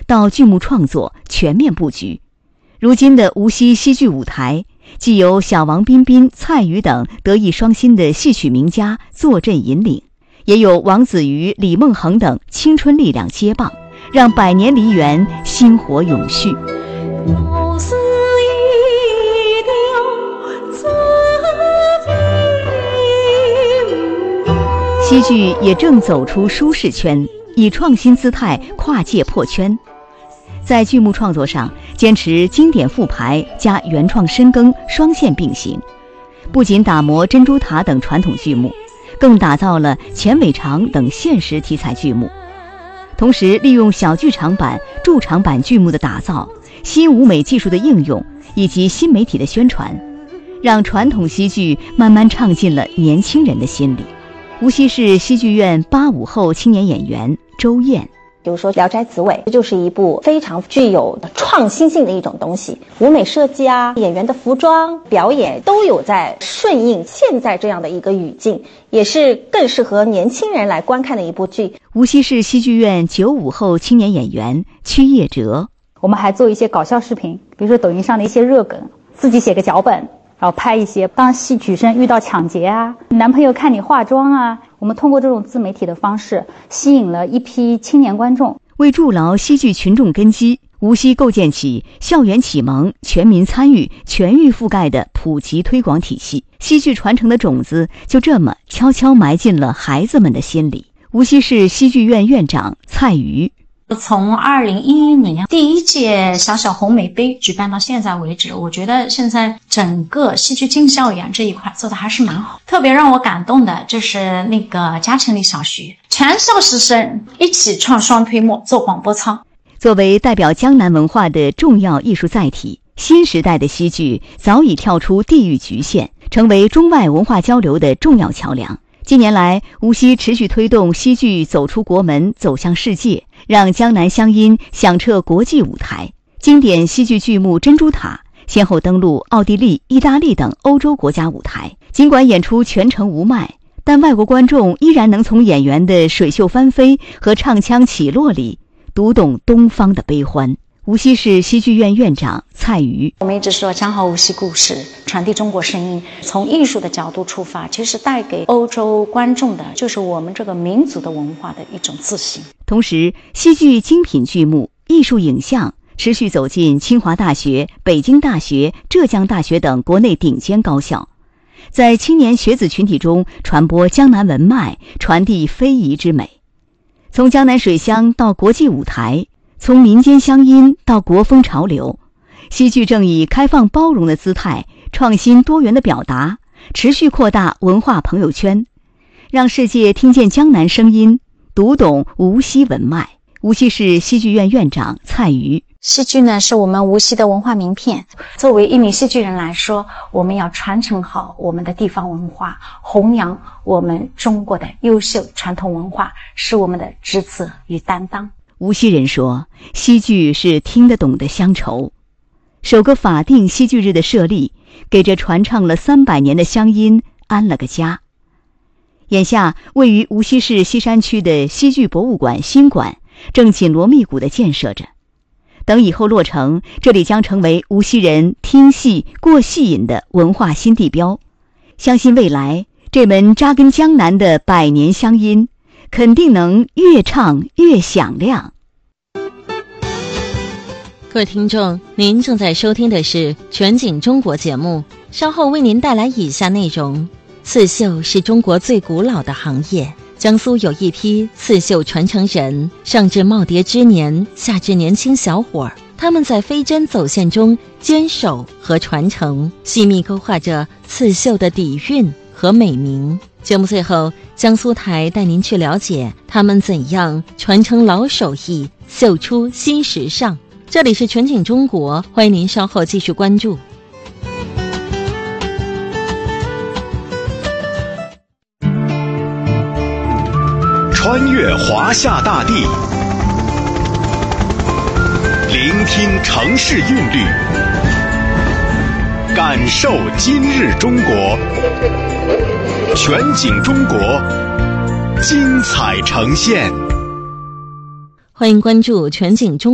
到剧目创作全面布局。如今的无锡戏剧舞台，既有小王彬彬、蔡禺等德艺双馨的戏曲名家坐镇引领，也有王子瑜、李梦恒等青春力量接棒，让百年梨园薪火永续。戏剧也正走出舒适圈，以创新姿态跨界破圈。在剧目创作上，坚持经典复排加原创深耕双线并行，不仅打磨珍珠塔等传统剧目，更打造了钱伟长等现实题材剧目。同时利用小剧场版、驻场版剧目的打造、新舞美技术的应用以及新媒体的宣传，让传统戏剧慢慢唱进了年轻人的心里。无锡市戏剧院85后青年演员周燕， 比如说《聊斋紫薇》，这就是一部非常具有创新性的一种东西，舞美设计啊，演员的服装表演都有在顺应现在这样的一个语境，也是更适合年轻人来观看的一部剧。 无锡市戏剧院95后青年演员曲叶哲， 我们还做一些搞笑视频，比如说抖音上的一些热梗，自己写个脚本，然后拍一些当戏曲生遇到抢劫啊，男朋友看你化妆啊，我们通过这种自媒体的方式吸引了一批青年观众。 为筑牢戏剧群众根基，无锡构建起校园启蒙、全民参与、全域覆盖的普及推广体系，戏剧传承的种子就这么悄悄埋进了孩子们的心里。无锡市戏剧院院长蔡禺， 从2011年第一届小小红梅杯举办到现在为止，我觉得现在整个戏剧进校园这一块做的还是蛮好。特别让我感动的就是那个嘉诚里小学全校师生一起创双推磨做广播操。 作为代表江南文化的重要艺术载体，新时代的戏剧早已跳出地域局限，成为中外文化交流的重要桥梁。近年来，无锡持续推动戏剧走出国门，走向世界，让江南湘音响彻国际舞台。经典戏剧剧目《珍珠塔》先后登陆奥地利、意大利等欧洲国家舞台。尽管演出全程无麦，但外国观众依然能从演员的水袖翻飞和唱腔起落里读懂东方的悲欢。无锡市戏剧院院长蔡禺， 我们一直说讲好无锡故事，传递中国声音，从艺术的角度出发，其实带给欧洲观众的就是我们这个民族的文化的一种自信。 同时，戏剧精品剧目、艺术影像持续走进清华大学、北京大学、浙江大学等国内顶尖高校，在青年学子群体中传播江南文脉，传递非遗之美。从江南水乡到国际舞台，从民间乡音到国风潮流，戏剧正以开放包容的姿态，创新多元的表达，持续扩大文化朋友圈，让世界听见江南声音，读懂无锡文脉。无锡市戏剧院院长蔡禺， 戏剧呢是我们无锡的文化名片，作为一名戏剧人来说，我们要传承好我们的地方文化，弘扬我们中国的优秀传统文化，是我们的职责与担当。 无锡人说，戏剧是听得懂的乡愁。首个法定戏剧日的设立，给这传唱了300年的乡音安了个家。眼下，位于无锡市西山区的戏剧博物馆新馆正紧锣密鼓地建设着。等以后落成，这里将成为无锡人听戏、过戏瘾的文化新地标。相信未来，这门扎根江南的100年乡音，肯定能越唱越响亮。 各位听众，您正在收听的是全景中国节目，稍后为您带来以下内容。刺绣是中国最古老的行业，江苏有一批刺绣传承人，上至耄耋之年，下至年轻小伙儿，他们在飞针走线中坚守和传承，细密勾画着刺绣的底蕴和美名。节目最后，江苏台带您去了解他们怎样传承老手艺，绣出新时尚。这里是全景中国，欢迎您稍后继续关注。 穿越华夏大地，聆听城市韵律，感受今日中国。全景中国，精彩呈现。 欢迎关注全景中国。